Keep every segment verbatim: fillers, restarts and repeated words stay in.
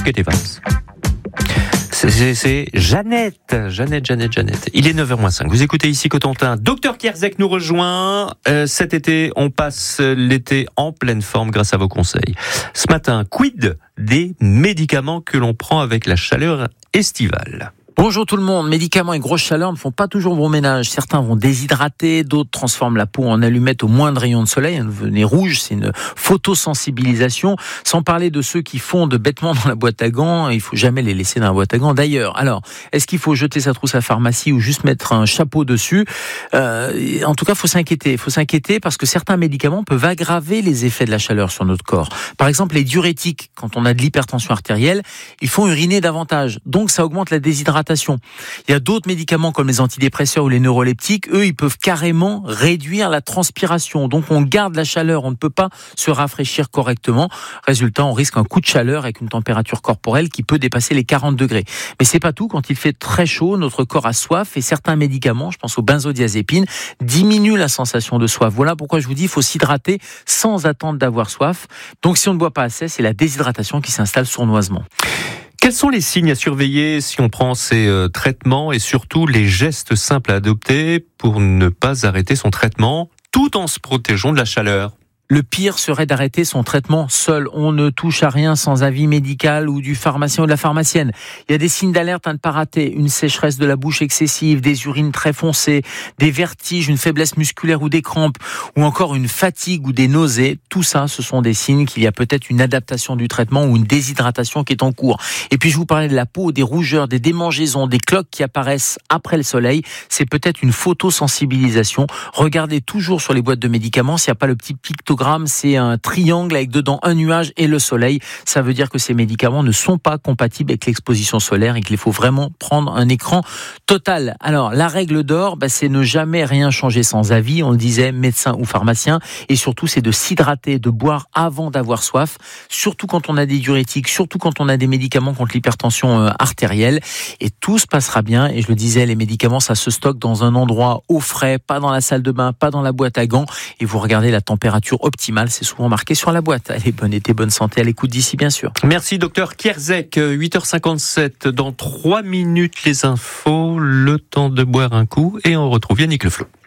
Bousquet Evans. C'est, c'est, c'est Jeannette, Jeannette, Jeannette, Jeannette. Il est neuf heures moins cinq. Vous écoutez ici Cotentin. Docteur Kierzek nous rejoint. Euh, cet été, on passe l'été en pleine forme grâce à vos conseils. Ce matin, quid des médicaments que l'on prend avec la chaleur estivale? Bonjour tout le monde. Médicaments et grosse chaleur ne font pas toujours bon ménage. Certains vont déshydrater, d'autres transforment la peau en allumette au moindre rayon de soleil. Devenez rouge, c'est une photosensibilisation. Sans parler de ceux qui fondent bêtement dans la boîte à gants. Il faut jamais les laisser dans la boîte à gants. D'ailleurs, alors, est-ce qu'il faut jeter sa trousse à pharmacie ou juste mettre un chapeau dessus? euh, En tout cas, il faut s'inquiéter. Il faut s'inquiéter parce que certains médicaments peuvent aggraver les effets de la chaleur sur notre corps. Par exemple, les diurétiques, quand on a de l'hypertension artérielle, ils font uriner davantage. Donc, ça augmente la déshydratation. Il y a d'autres médicaments comme les antidépresseurs ou les neuroleptiques, eux, ils peuvent carrément réduire la transpiration. Donc on garde la chaleur, on ne peut pas se rafraîchir correctement. Résultat, on risque un coup de chaleur avec une température corporelle qui peut dépasser les quarante degrés. Mais c'est pas tout, quand il fait très chaud, notre corps a soif et certains médicaments, je pense aux benzodiazépines, diminuent la sensation de soif. Voilà pourquoi je vous dis, il faut s'hydrater sans attendre d'avoir soif. Donc si on ne boit pas assez, c'est la déshydratation qui s'installe sournoisement. Quels sont les signes à surveiller si on prend ces euh, traitements et surtout les gestes simples à adopter pour ne pas arrêter son traitement tout en se protégeant de la chaleur? Le pire serait d'arrêter son traitement seul. On ne touche à rien sans avis médical ou du pharmacien ou de la pharmacienne. Il y a des signes d'alerte à ne pas rater. Une sécheresse de la bouche excessive, des urines très foncées, des vertiges, une faiblesse musculaire ou des crampes, ou encore une fatigue ou des nausées. Tout ça, ce sont des signes qu'il y a peut-être une adaptation du traitement ou une déshydratation qui est en cours. Et puis je vous parlais de la peau, des rougeurs, des démangeaisons, des cloques qui apparaissent après le soleil. C'est peut-être une photosensibilisation. Regardez toujours sur les boîtes de médicaments s'il n'y a pas le petit pictogramme. C'est un triangle avec dedans un nuage et le soleil. Ça veut dire que ces médicaments ne sont pas compatibles avec l'exposition solaire et qu'il faut vraiment prendre un écran total. Alors, la règle d'or, bah, c'est ne jamais rien changer sans avis. On le disait, médecin ou pharmacien. Et surtout, c'est de s'hydrater, de boire avant d'avoir soif. Surtout quand on a des diurétiques, surtout quand on a des médicaments contre l'hypertension euh, artérielle. Et tout se passera bien. Et je le disais, les médicaments, ça se stocke dans un endroit au frais, pas dans la salle de bain, pas dans la boîte à gants. Et vous regardez la température optimale, c'est souvent marqué sur la boîte. Allez, bon été, bonne santé, à l'écoute d'ici, bien sûr. Merci, docteur Kierzek. huit heures cinquante-sept, dans trois minutes, les infos, le temps de boire un coup, et on retrouve Yannick Le Flot.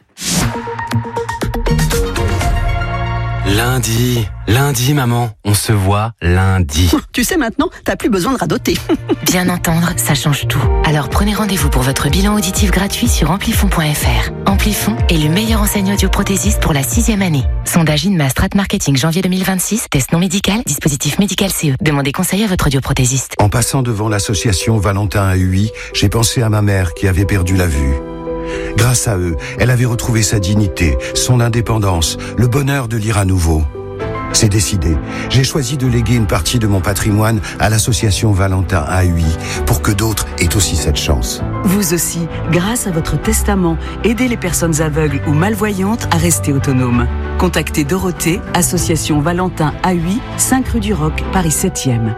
Lundi, lundi maman, on se voit lundi. Tu sais maintenant, t'as plus besoin de radoter. Bien entendre, ça change tout. Alors prenez rendez-vous pour votre bilan auditif gratuit sur amplifon point f r. Amplifon est le meilleur enseigne audioprothésiste pour la sixième année. Sondage Inma Strat Marketing janvier deux mille vingt-six, test non médical, dispositif médical C E. Demandez conseil à votre audioprothésiste. En passant devant l'association Valentin A U I, j'ai pensé à ma mère qui avait perdu la vue. Grâce à eux, elle avait retrouvé sa dignité, son indépendance, le bonheur de lire à nouveau. C'est décidé. J'ai choisi de léguer une partie de mon patrimoine à l'association Valentin A U I pour que d'autres aient aussi cette chance. Vous aussi, grâce à votre testament, aidez les personnes aveugles ou malvoyantes à rester autonomes. Contactez Dorothée, association Valentin A U I, cinq rue du Roc, Paris septième.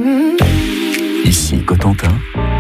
Ici Cotentin.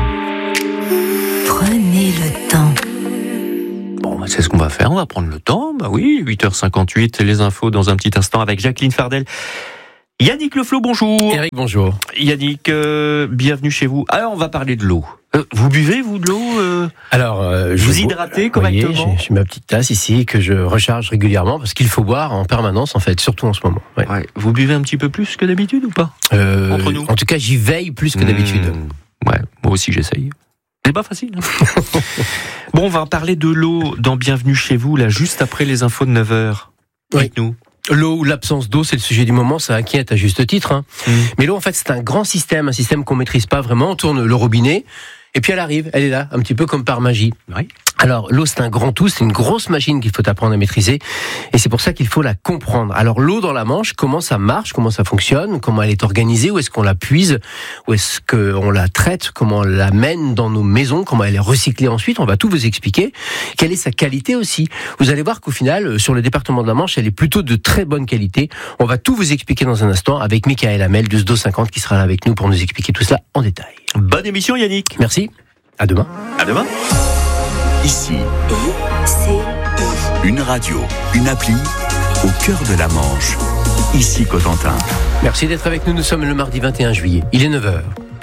Prenez le temps. Bon, c'est ce qu'on va faire, on va prendre le temps. Bah oui, huit heures cinquante-huit, les infos dans un petit instant avec Jacqueline Fardel. Yannick Le Flot, bonjour. Eric, bonjour. Yannick, euh, bienvenue chez vous. Alors, on va parler de l'eau. Euh, vous buvez, vous, de l'eau euh, Alors, euh, vous je hydratez vous correctement? voyez, j'ai, j'ai ma petite tasse ici que je recharge régulièrement parce qu'il faut boire en permanence, en fait, surtout en ce moment. Ouais. Ouais. Vous buvez un petit peu plus que d'habitude ou pas? Euh, Entre nous. En tout cas, j'y veille plus que d'habitude. Mmh, ouais, moi aussi j'essaye. C'est pas facile. Hein. Bon, on va parler de l'eau dans Bienvenue chez vous, là, juste après les infos de neuf heures. Oui. Dites-nous. L'eau ou l'absence d'eau, c'est le sujet du moment, ça inquiète à juste titre. Hein. Mmh. Mais l'eau, en fait, c'est un grand système, un système qu'on maîtrise pas vraiment. On tourne le robinet, et puis elle arrive, elle est là, un petit peu comme par magie. Oui. Alors, l'eau, c'est un grand tout, c'est une grosse machine qu'il faut apprendre à maîtriser, et c'est pour ça qu'il faut la comprendre. Alors, l'eau dans la Manche, comment ça marche, comment ça fonctionne, comment elle est organisée, où est-ce qu'on la puise, où est-ce qu'on la traite, comment on la mène dans nos maisons, comment elle est recyclée ensuite, on va tout vous expliquer. Quelle est sa qualité aussi. Vous allez voir qu'au final, sur le département de la Manche, elle est plutôt de très bonne qualité. On va tout vous expliquer dans un instant avec Michael Hamel du S D O cinquante qui sera là avec nous pour nous expliquer tout cela en détail. Bonne émission, Yannick. Merci, à demain. À demain. Ici, I C I. une radio, une appli, au cœur de la Manche. Ici Cotentin. Merci d'être avec nous, nous sommes le mardi vingt et un juillet, il est neuf heures.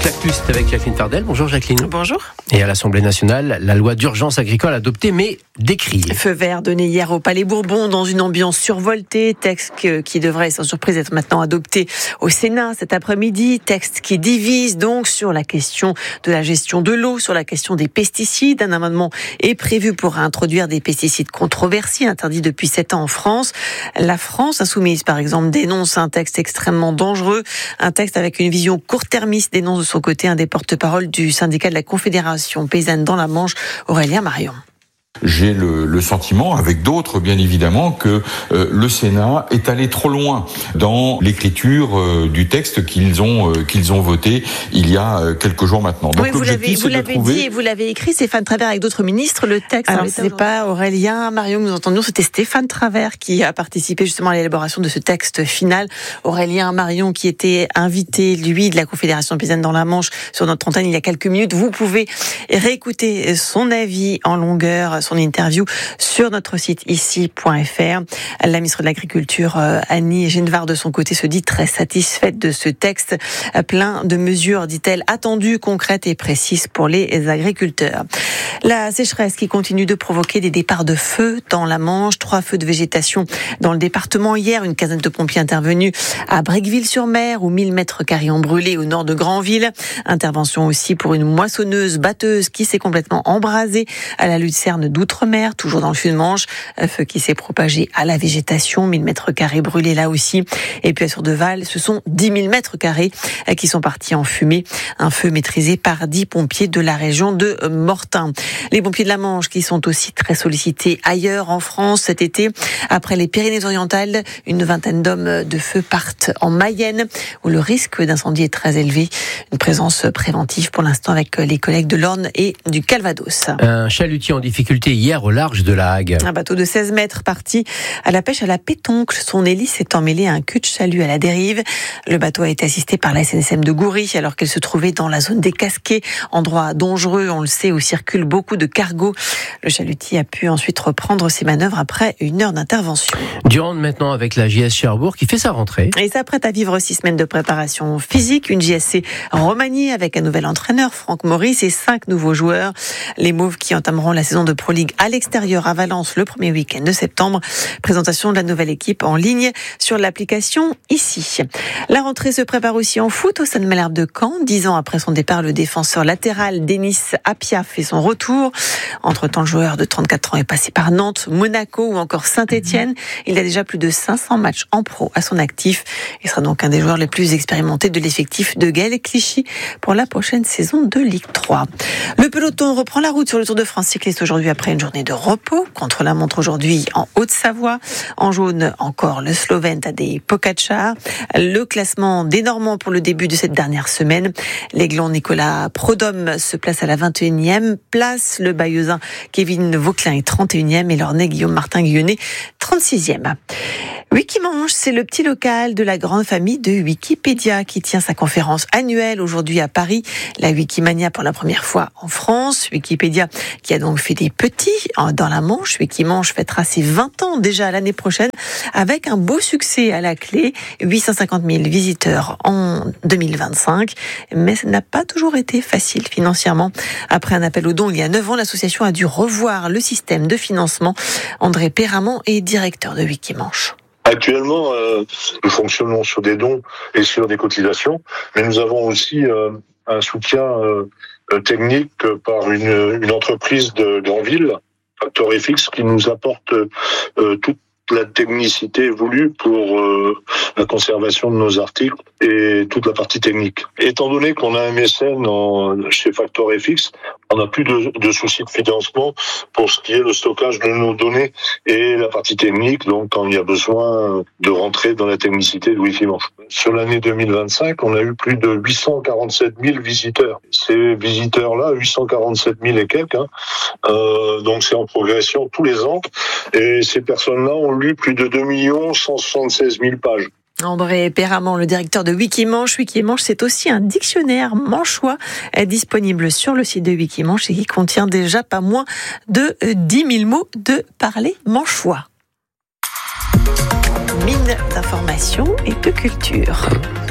Toute l'actu, c'est avec Jacqueline Fardel. Bonjour Jacqueline. Bonjour. Et à l'Assemblée nationale, la loi d'urgence agricole adoptée mais décriée. Feu vert donné hier au Palais Bourbon dans une ambiance survoltée. Texte qui devrait, sans surprise, être maintenant adopté au Sénat cet après-midi. Texte qui divise donc sur la question de la gestion de l'eau, sur la question des pesticides. Un amendement est prévu pour introduire des pesticides controversés, interdits depuis sept ans en France. La France insoumise, par exemple, dénonce un texte extrêmement dangereux. Un texte avec une vision court-termiste, dénonce de son côté un des porte-parole du syndicat de la Confédération paysanne dans la Manche, Aurélien Marion. J'ai le, le sentiment, avec d'autres bien évidemment, que euh, le Sénat est allé trop loin dans l'écriture euh, du texte qu'ils ont euh, qu'ils ont voté il y a euh, quelques jours maintenant. Donc oui, vous l'avez, vous l'avez trouver... dit et vous l'avez écrit, Stéphane Travert avec d'autres ministres, le texte. Alors ce n'est pas Aurélien Marion que nous entendions, c'était Stéphane Travert qui a participé justement à l'élaboration de ce texte final. Aurélien Marion qui était invité, lui, de la Confédération paysanne dans la Manche sur notre antenne il y a quelques minutes. Vous pouvez réécouter son avis en longueur, son interview sur notre site ici point f r. La ministre de l'Agriculture, Annie Genevard, de son côté, se dit très satisfaite de ce texte, plein de mesures, dit-elle, attendues, concrètes et précises pour les agriculteurs. La sécheresse qui continue de provoquer des départs de feu dans la Manche, trois feux de végétation dans le département hier, une quinzaine de pompiers intervenus à Brequeville-sur-Mer où mille mètres carrés ont brûlé au nord de Granville. Intervention aussi pour une moissonneuse batteuse qui s'est complètement embrasée à la Lucerne d'Outre-mer, toujours dans le Sud-Manche. Un feu qui s'est propagé à la végétation, mille mètres carrés brûlés là aussi. Et puis à Sourdeval, ce sont dix mille mètres carrés qui sont partis en fumée. Un feu maîtrisé par dix pompiers de la région de Mortain. Les pompiers de la Manche qui sont aussi très sollicités ailleurs en France cet été. Après les Pyrénées-Orientales, une vingtaine d'hommes de feu partent en Mayenne où le risque d'incendie est très élevé. Une présence préventive pour l'instant avec les collègues de l'Orne et du Calvados. Un chalutier en difficulté hier au large de la Hague. Un bateau de seize mètres parti à la pêche à la pétoncle. Son hélice s'est emmêlée à un cul de chalut à la dérive. Le bateau a été assisté par la S N C F de Goury alors qu'elle se trouvait dans la zone des Casquets, endroit dangereux, on le sait, où circulent beaucoup de cargos. Le chalutier a pu ensuite reprendre ses manœuvres après une heure d'intervention. Durande maintenant avec la J S Cherbourg qui fait sa rentrée. Et s'apprête à vivre six semaines de préparation physique. Une J S C remaniée avec un nouvel entraîneur, Franck Maurice, et cinq nouveaux joueurs. Les Mauves qui entameront la saison de Pro League à l'extérieur à Valence le premier week-end de septembre. Présentation de la nouvelle équipe en ligne sur l'application ici. La rentrée se prépare aussi en foot au Stade Malherbe de Caen. Dix ans après son départ, le défenseur latéral Denis Apia fait son retour. Entre-temps, le joueur de trente-quatre ans est passé par Nantes, Monaco ou encore Saint-Étienne. Il a déjà plus de cinq cents matchs en pro à son actif. Il sera donc un des joueurs les plus expérimentés de l'effectif de Gaël Clichy pour la prochaine saison de Ligue trois. Le peloton reprend la route sur le Tour de France cycliste aujourd'hui après une journée de repos. Contre la montre aujourd'hui en Haute-Savoie. En jaune, encore le Slovène Tadej Pogačar. Le classement des Normands pour le début de cette dernière semaine. L'Aiglon Nicolas Prodhomme se place à la vingt et unième place. Le Bayeuxin Kevin Vauquelin est trente et unième et l'Ornais Guillaume Martin Guillonnet trente-sixième. Wikimanche, c'est le petit local de la grande famille de Wikipédia qui tient sa conférence annuelle aujourd'hui à Paris. La Wikimania pour la première fois en France. Wikipédia qui a donc fait des petits dans la Manche. Wikimanche fêtera ses vingt ans déjà l'année prochaine avec un beau succès à la clé. huit cent cinquante mille visiteurs en deux mille vingt-cinq. Mais ça n'a pas toujours été facile financièrement. Après un appel aux dons il y a neuf ans, l'association a dû revoir le système de financement. André Perramont est directeur de Wikimanche. Actuellement, euh, nous fonctionnons sur des dons et sur des cotisations, mais nous avons aussi euh, un soutien euh, technique par une, une entreprise de Granville, FactorFX, qui nous apporte euh, toute la technicité voulue pour euh, la conservation de nos articles et toute la partie technique. Étant donné qu'on a un mécène en, chez FactorFX, on n'a plus de, de soucis de financement pour ce qui est le stockage de nos données et la partie technique, donc quand il y a besoin de rentrer dans la technicité de Wikimanche. Sur l'année deux mille vingt-cinq, on a eu plus de huit cent quarante-sept mille visiteurs. Ces visiteurs-là, huit cent quarante-sept mille et quelques, hein, euh, donc c'est en progression tous les ans, et ces personnes-là ont lu plus de deux millions cent soixante-seize mille pages. André Perramont, le directeur de Wikimanche. Wikimanche, c'est aussi un dictionnaire manchois disponible sur le site de Wikimanche et qui contient déjà pas moins de dix mille mots de parler manchois. Mine d'information et de culture.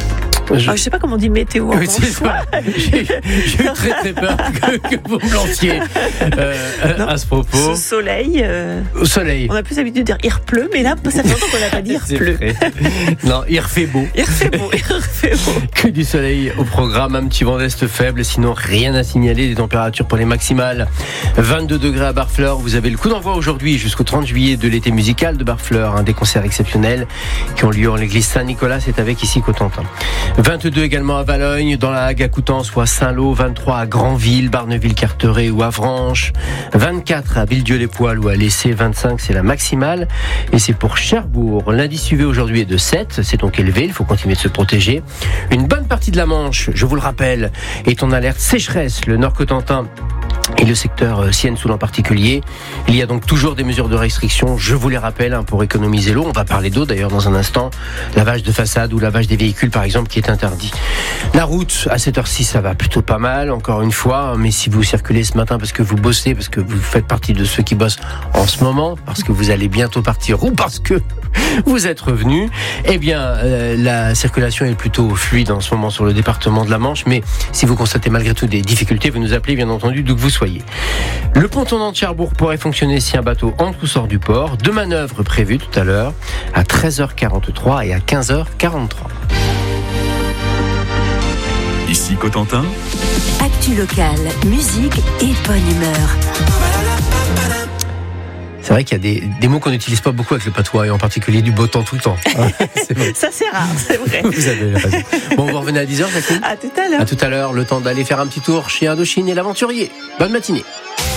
Je... Ah, je sais pas comment on dit météo en oui, j'ai, j'ai eu très très peur que, que vous me lanciez euh, non, à ce propos. Ce soleil. Euh... Au soleil. On a plus l'habitude de dire il pleut, mais là, ça fait longtemps qu'on n'a pas dit il pleut. Non, il refait beau. Il refait beau, il refait beau. Que du soleil au programme, un petit vent d'est faible, sinon rien à signaler. Des températures pour les maximales. vingt-deux degrés à Barfleur. Vous avez le coup d'envoi aujourd'hui jusqu'au trente juillet de l'été musical de Barfleur. Un des concerts exceptionnels qui ont lieu en l'église Saint-Nicolas. C'est avec ici Cotentin. vingt-deux également à Valogne, dans la Hague à Coutances ou à Saint-Lô. vingt-trois à Granville, Barneville-Carteret ou Avranches. vingt-quatre à Villedieu-les-Poils ou à Lessé. vingt-cinq, c'est la maximale. Et c'est pour Cherbourg. L'indice U V aujourd'hui est de sept. C'est donc élevé. Il faut continuer de se protéger. Une bonne partie de la Manche, je vous le rappelle, est en alerte sécheresse. Le Nord Cotentin et le secteur Sienne-Soul en particulier. Il y a donc toujours des mesures de restriction, je vous les rappelle, hein, pour économiser l'eau. On va parler d'eau d'ailleurs dans un instant. Lavage de façade ou lavage des véhicules par exemple qui est interdit. La route, à cette heure-ci, ça va plutôt pas mal, encore une fois. Mais si vous circulez ce matin parce que vous bossez, parce que vous faites partie de ceux qui bossent en ce moment, parce que vous allez bientôt partir ou parce que vous êtes revenu, eh bien, euh, la circulation est plutôt fluide en ce moment sur le département de la Manche. Mais si vous constatez malgré tout des difficultés, vous nous appelez bien entendu d'où que vous soyez. Le pont tournant de Cherbourg pourrait fonctionner si un bateau entre ou sort du port. Deux manœuvres prévues tout à l'heure à treize heures quarante-trois et à quinze heures quarante-trois. Ici Cotentin. Actu locale, musique et bonne humeur. C'est vrai qu'il y a des, des mots qu'on n'utilise pas beaucoup avec le patois, et en particulier du beau temps tout le temps. C'est vrai. Ça, c'est rare, c'est vrai. Vous avez raison. Bon, vous revenez à dix heures, Jacqueline ? À tout à l'heure. À tout à l'heure, le temps d'aller faire un petit tour chez Indochine et l'aventurier. Bonne matinée.